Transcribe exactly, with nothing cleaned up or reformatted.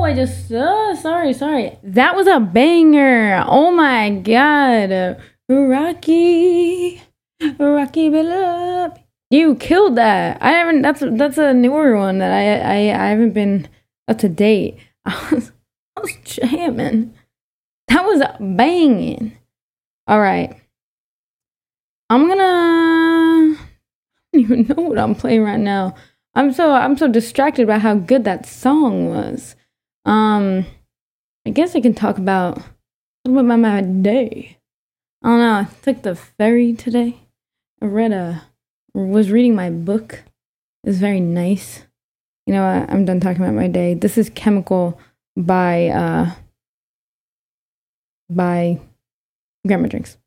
I just uh, sorry, sorry. That was a banger. Oh my god, Rocky, Rocky Phillip, you killed that. I haven't. That's that's a newer one that I I, I haven't been up to date. I was I was jamming. That was banging. All right, I'm gonna. I don't even know what I'm playing right now. I'm so I'm so distracted by how good that song was. Um, I guess I can talk about a little bit about my day. I don't know. I took the ferry today. I read a was reading my book. It was very nice. You know what? I'm done talking about my day. This is Chemical by uh by Grandma Drinks.